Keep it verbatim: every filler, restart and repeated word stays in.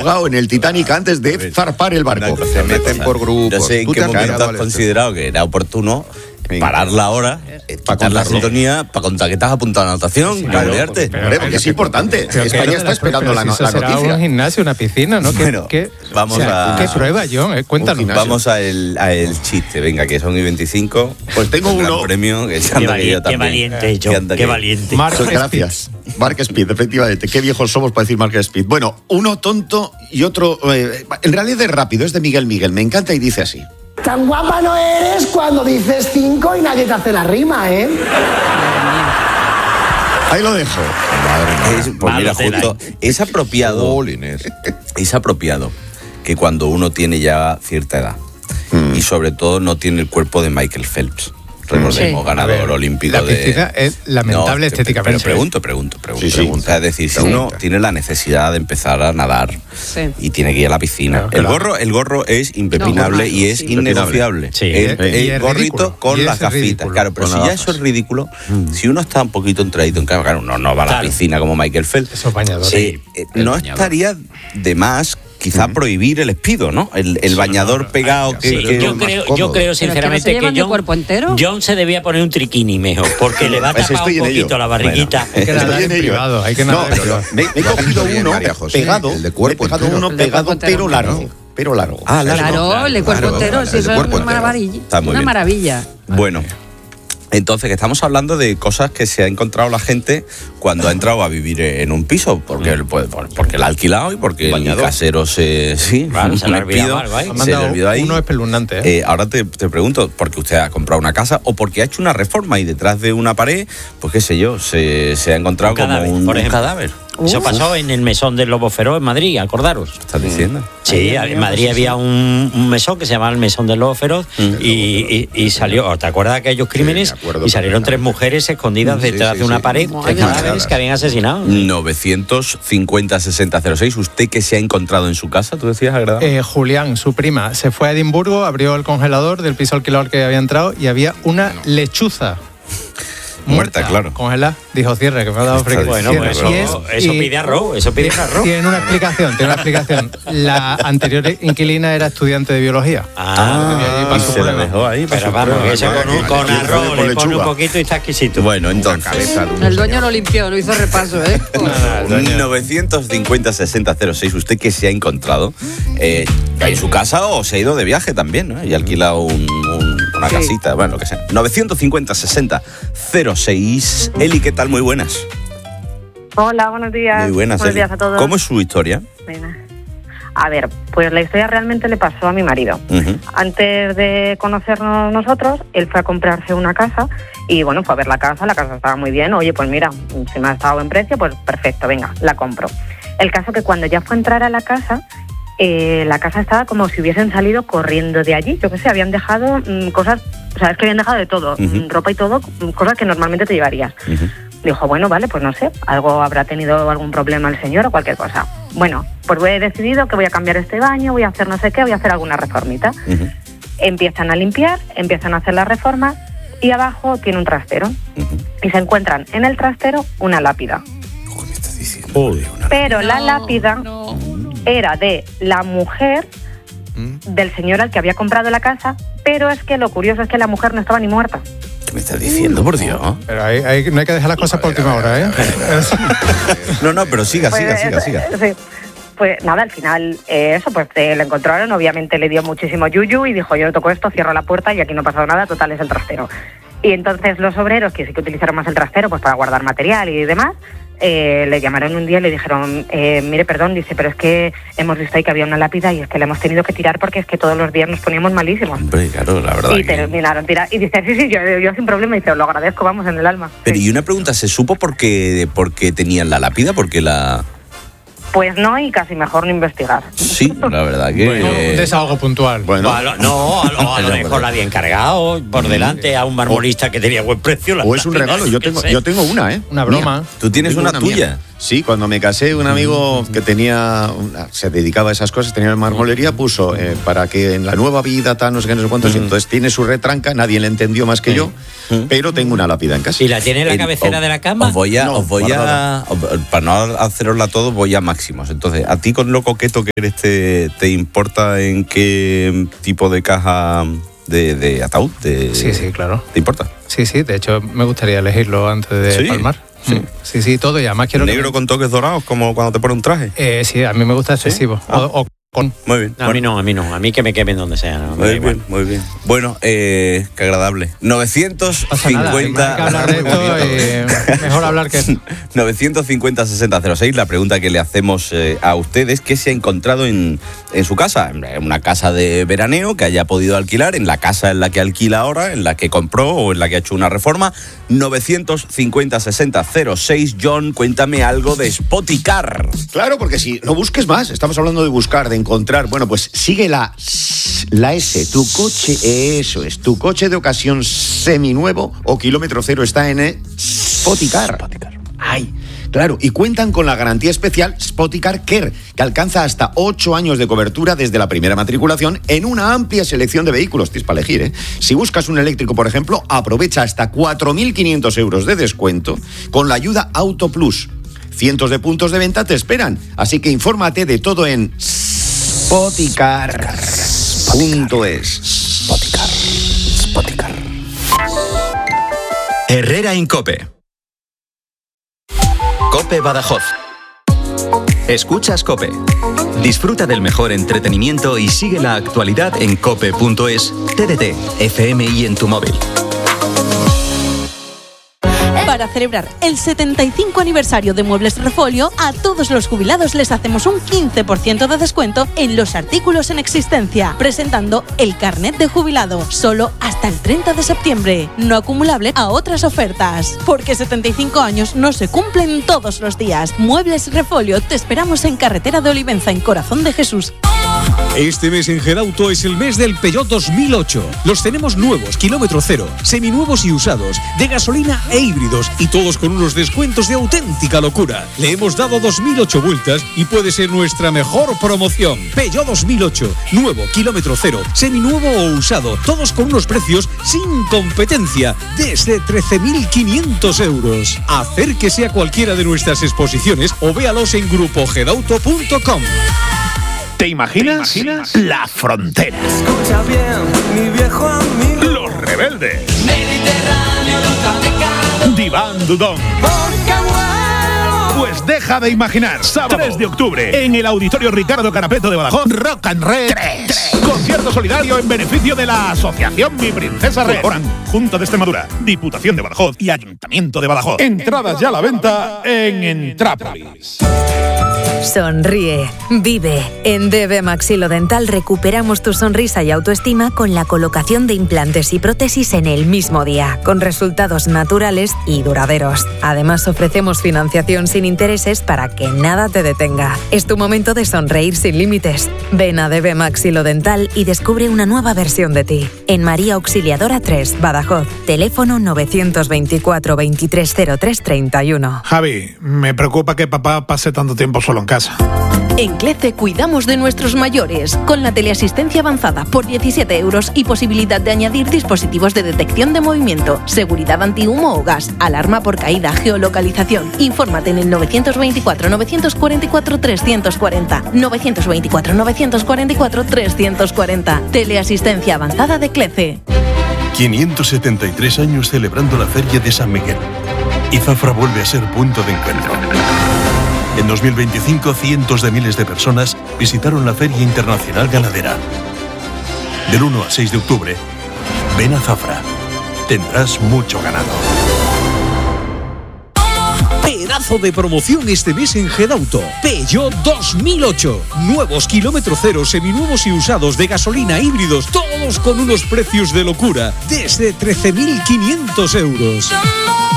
ahogado en el Titanic antes de zarpar el barco. Se meten por grupos. No sé en qué momento has considerado que era oportuno pararla ahora, quitar la sintonía para contar que estás apuntado a la anotación, sí, claro, arte. Pero, pero, porque es importante. España está esperando la, si la noticia. Será un gimnasio, una piscina, ¿no? Bueno, ¿Qué, vamos o sea, a... ¿Qué prueba, John? Eh, cuéntanos. Vamos a el, a el chiste, venga, que son y veinticinco. Pues tengo un uno. Gran premio, que qué, valiente, qué valiente, John, qué, qué valiente. Mark Gracias. Mark Speed, efectivamente. Qué viejos somos para decir Mark Speed. Bueno, uno tonto y otro... Eh, en realidad es rápido, es de Miguel Miguel. Me encanta y dice así. Tan guapa no eres cuando dices cinco y nadie te hace la rima, ¿eh? Ahí lo dejo. Madre mía. Es, pues mira, justo, es apropiado, es apropiado que cuando uno tiene ya cierta edad mm. y sobre todo no tiene el cuerpo de Michael Phelps. Recordemos, sí. ganador ver, olímpico la piscina de... es lamentable no, estéticamente. Pero pregunto, pregunto, pregunto. Sí, pregunto. sí. Es decir, si sí. uno tiene la necesidad de empezar a nadar sí. y tiene que ir a la piscina, no, el, gorro, el gorro es impepinable no, y es sí. innegociable. Sí. El, el, el gorrito ridículo. Con y las gafitas. Ridículo. Claro, pero con si ya gafas. eso es ridículo, mm. si uno está un poquito entradito en casa, claro, no, no va a la claro. piscina como Michael Phelps. Esos bañadores. Sí, eh, no bañador. estaría de más... quizá uh-huh. prohibir el espido, ¿no? El, el sí, bañador no, no, pegado. Que, sí, que yo, creo, yo creo sinceramente que, que John, John se debía poner un triquini mejor, porque le va a tapar un poquito ello. la barriguita. Bueno, hay que nadar en privado, hay que nadar en privado. Me he cogido uno pegado, el de cuerpo he pegado uno pegado pero largo. Pero largo. Ah, largo. Claro, el de cuerpo entero, si eso es una maravilla. Una maravilla. Bueno. Entonces, que estamos hablando de cosas que se ha encontrado la gente cuando ha entrado a vivir en un piso, porque, mm. pues, porque la ha alquilado y porque Bañador. el casero se... Sí, claro, se le ha olvidado algo ahí. Se le olvidó ahí. Uno espeluznante, ¿eh? Eh, ahora te, te pregunto, ¿porque usted ha comprado una casa o porque ha hecho una reforma y detrás de una pared, pues qué sé yo, se, se ha encontrado un como cadáver, un, un cadáver? Uf. Eso pasó en el mesón del Lobo Feroz en Madrid, acordaros. ¿Estás diciendo? Sí, en Madrid había un, un mesón que se llamaba el mesón del Lobo Feroz mm. y, y, y salió, ¿te acuerdas de aquellos crímenes? Sí, y salieron tres mujeres escondidas sí, detrás sí, de una sí, pared de cadáveres que habían asesinado. novecientos cincuenta sesenta cero seis, ¿usted qué se ha encontrado en su casa? ¿Tú decías, agradable? Eh, Julián, su prima, se fue a Edimburgo, abrió el congelador del piso alquilado que había entrado y había una lechuza. Muerta, muerta, claro. Congela, dijo cierre, que me ha dado frío. Bueno, pues eso, es, eso pide arroz, eso pide arroz. Tiene una explicación, tiene una explicación. La anterior inquilina era estudiante de biología. Ah, y, y se la dejó ahí. Pero vamos, que eso con, un, con arroz le pone un poquito y está exquisito. Bueno, entonces... El dueño lo limpió, lo hizo repaso, ¿eh? novecientos cincuenta sesenta cero seis, ¿usted qué se ha encontrado? Eh, ¿En su casa o se ha ido de viaje también, ¿no? Y ha alquilado un, un, una sí. casita, bueno, lo que sea. novecientos cincuenta sesenta cero seis. Eli, ¿qué tal? Muy buenas. Hola, buenos días. Muy buenas, buenos Eli. días a todos. ¿Cómo es su historia? Bueno. A ver, pues la historia realmente le pasó a mi marido. Uh-huh. Antes de conocernos nosotros, él fue a comprarse una casa y bueno, fue a ver la casa, la casa estaba muy bien. Oye, pues mira, si me ha estado en precio, pues perfecto, venga, la compro. El caso que cuando ya fue a entrar a la casa, eh, la casa estaba como si hubiesen salido corriendo de allí. Yo qué sé, habían dejado mmm, cosas, o sea, es que habían dejado de todo, uh-huh. ropa y todo, cosas que normalmente te llevarías. Uh-huh. Dijo, bueno, vale, pues no sé, algo habrá tenido algún problema el señor o cualquier cosa. Bueno, pues he decidido que voy a cambiar este baño, voy a hacer no sé qué, voy a hacer alguna reformita. Uh-huh. Empiezan a limpiar, empiezan a hacer la reforma y abajo tiene un trastero. Uh-huh. Y se encuentran en el trastero una lápida. ¿Cómo me estás diciendo? Pero no, la lápida no. era de la mujer del señor al que había comprado la casa, pero es que lo curioso es que la mujer no estaba ni muerta. ¿Qué me estás diciendo, por Dios? Pero hay, hay, no hay que dejar las cosas por última hora, ¿eh? No, no, pero siga, siga, siga, siga. Sí. Pues nada, al final eh, eso, pues eh, lo encontraron, obviamente le dio muchísimo yuyu y dijo, yo toco esto, cierro la puerta y aquí no ha pasado nada, total es el trastero. Y entonces los obreros, que sí que utilizaron más el trastero pues para guardar material y demás, Eh, le llamaron un día y le dijeron, eh, mire, perdón, dice, pero es que hemos visto ahí que había una lápida y es que le hemos tenido que tirar porque es que todos los días nos poníamos malísimos. Hombre, claro, la verdad. Y que... terminaron tirar. Y dice, sí, sí, yo, yo sin problema, y dice, lo agradezco, vamos, en el alma. Pero sí. Y una pregunta, ¿se supo por qué, por qué tenían la lápida? Porque la... Pues no, y casi mejor no investigar. Sí, la verdad que... Bueno, un desahogo puntual. Bueno, a lo, no, a lo, a lo mejor la había encargado por delante a un marmolista que tenía buen precio. O es un regalo, yo tengo, yo tengo una, ¿eh? Una broma. ¿Tú tienes tengo una, una tuya? Mía. Sí, cuando me casé, un amigo que tenía, una, se dedicaba a esas cosas, tenía una marmolería, puso eh, para que en la nueva vida, tal, no sé qué, no sé cuántos, mm. entonces tiene su retranca, nadie le entendió más que sí. yo, mm. pero tengo una lápida en casa. ¿Y la tiene en la cabecera en, de la cama? Os voy a, no, os voy a os, para no hacerosla todo, voy a máximos. Entonces, a ti con lo coqueto que eres, ¿te, te importa en qué tipo de caja de, de ataúd? De, sí, sí, claro. ¿Te importa? Sí, sí, de hecho me gustaría elegirlo antes de ¿Sí? palmar. Sí. sí, sí, todo y además quiero... ¿Negro que... con toques dorados, como cuando te pones un traje? Eh, sí, a mí me gusta excesivo. ¿Sí? Ah. O, o con... Muy bien. No, a mí no, a mí no. A mí que me quemen donde sea. No, muy bien, muy bien. Bueno, eh, qué agradable. novecientos cincuenta... No pasa nada, hay que hablar de esto, eh, mejor hablar que... novecientos cincuenta sesenta cero seis, la pregunta que le hacemos eh, a ustedes, ¿qué se ha encontrado en, en su casa? En una casa de veraneo que haya podido alquilar, en la casa en la que alquila ahora, en la que compró o en la que ha hecho una reforma. novecientos cincuenta sesenta cero seis. John, cuéntame algo de Spoticar. Claro, porque si no busques más, estamos hablando de buscar, de encontrar. Bueno, pues sigue la, la S, tu coche, eso es, tu coche de ocasión seminuevo o kilómetro cero está en Spoticar. Spoticar. Ay, claro, y cuentan con la garantía especial Spoticar Care, que alcanza hasta ocho años de cobertura desde la primera matriculación en una amplia selección de vehículos. Tienes para elegir, ¿eh? Si buscas un eléctrico, por ejemplo, aprovecha hasta cuatro mil quinientos euros de descuento con la ayuda Auto Plus. Cientos de puntos de venta te esperan, así que infórmate de todo en Spoticar punto es. Spoticar. Spoticar. Herrera Incope. Cope Badajoz. Escuchas Cope. Disfruta del mejor entretenimiento y sigue la actualidad en cope punto es, T D T, F M y en tu móvil. Para celebrar el setenta y cinco aniversario de Muebles Refolio, a todos los jubilados les hacemos un quince por ciento de descuento en los artículos en existencia, presentando el carnet de jubilado, solo hasta el treinta de septiembre, no acumulable a otras ofertas, porque setenta y cinco años no se cumplen todos los días. Muebles Refolio, te esperamos en Carretera de Olivenza, en Corazón de Jesús. Este mes en Gedauto es el mes del Peugeot dos mil ocho. Los tenemos nuevos, kilómetro cero, seminuevos y usados, de gasolina e híbridos, y todos con unos descuentos de auténtica locura. Le hemos dado dos mil ocho vueltas y puede ser nuestra mejor promoción. Peugeot dos mil ocho, nuevo, kilómetro cero, seminuevo o usado, todos con unos precios sin competencia, desde trece mil quinientos euros. Acérquese a cualquiera de nuestras exposiciones o véalos en grupo gedauto punto com. ¿Te imaginas? ¿Te imaginas? La Frontera. Escucha bien, mi viejo amigo. Los Rebeldes. Mediterráneo, Diván Dudón. Pues deja de imaginar. Sábado tres de octubre en el Auditorio Ricardo Carapeto de Badajoz. Rock and Red tres. Concierto solidario en beneficio de la Asociación Mi Princesa Red. Colaboran Junta de Extremadura, Diputación de Badajoz y Ayuntamiento de Badajoz. Entradas ya a la venta en Entrápolis. Sonríe, vive. En D B Maxilodental recuperamos tu sonrisa y autoestima con la colocación de implantes y prótesis en el mismo día, con resultados naturales y duraderos. Además, ofrecemos financiación sin intereses para que nada te detenga. Es tu momento de sonreír sin límites. Ven a D B Maxilodental y descubre una nueva versión de ti. En María Auxiliadora tres, Badajoz. Teléfono novecientos veinticuatro, veintitrés cero tres, treinta y uno. Javi, me preocupa que papá pase tanto tiempo solo en casa. En CLECE cuidamos de nuestros mayores, con la teleasistencia avanzada por diecisiete euros y posibilidad de añadir dispositivos de detección de movimiento, seguridad antihumo o gas, alarma por caída, geolocalización. Infórmate en el novecientos veinticuatro, novecientos cuarenta y cuatro, trescientos cuarenta, novecientos veinticuatro, novecientos cuarenta y cuatro, trescientos cuarenta. Teleasistencia avanzada de CLECE. quinientos setenta y tres años celebrando la Feria de San Miguel. Y Zafra vuelve a ser punto de encuentro. En dos mil veinticinco, cientos de miles de personas visitaron la Feria Internacional Ganadera. Del uno al seis de octubre, ven a Zafra. Tendrás mucho ganado. Pedazo de promoción este mes en Gedauto. Peugeot dos mil ocho. Nuevos, kilómetro cero, seminuevos y usados, de gasolina, híbridos, todos con unos precios de locura, desde trece mil quinientos euros.